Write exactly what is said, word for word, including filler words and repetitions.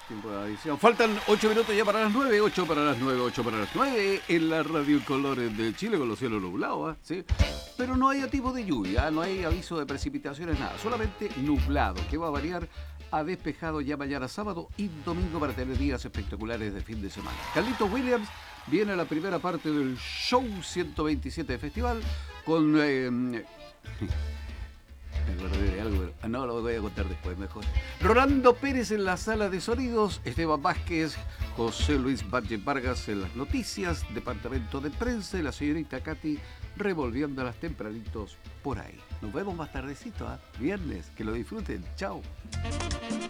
Tiempo de adición. Faltan ocho minutos ya para las nueve, ocho para las nueve, ocho para las nueve en la Radio Colores de Chile con los cielos nublados, ¿eh? ¿Sí? Pero no hay tipo de lluvia, no hay aviso de precipitaciones, nada, solamente nublado, que va a variar a despejado ya mañana sábado y domingo para tener días espectaculares de fin de semana. Carlitos Williams viene a la primera parte del show ciento veintisiete de festival con... Eh, Me acordé de algo, pero no, lo voy a contar después mejor. Rolando Pérez en la sala de sonidos, Esteban Vázquez, José Luis Valle Vargas en las noticias, departamento de prensa y la señorita Katy revolviéndolas tempranitos por ahí. Nos vemos más tardecito, ¿eh? Viernes, que lo disfruten. Chao.